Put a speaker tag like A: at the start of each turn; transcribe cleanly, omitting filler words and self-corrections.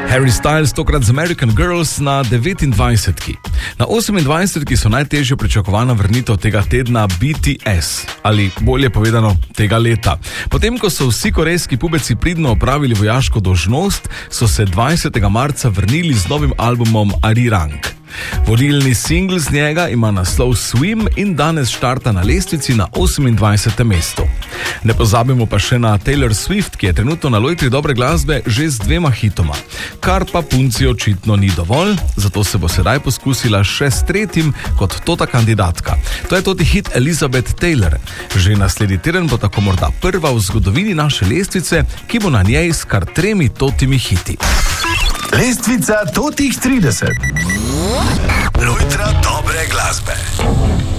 A: Harry Styles tokrat z American Girls na 29. Na 28. so najtežje pričakovana vrnitev tega tedna BTS, ali bolje povedano tega leta. Potem, ko so vsi korejski pubeci pridno opravili vojaško dolžnost, so se 20. marca vrnili z novim albumom Arirang. Vodilni singl z njega ima naslov Swim in danes štarta na lestvici na 28. mestu. Ne pozabimo pa še na Taylor Swift, ki je trenutno na lojtri dobre glasbe že z 2 hitoma. Kar pa punci očitno ni dovolj, zato se bo sedaj poskusila še s 3. kot tota kandidatka. To je toti hit Elizabeth Taylor. Že naslednji teden bo tako morda prva v zgodovini naše lestvice, ki bo na njej s kar 3 totimi hiti.
B: Lestvica totih 30. Lojtra dobre glasbe.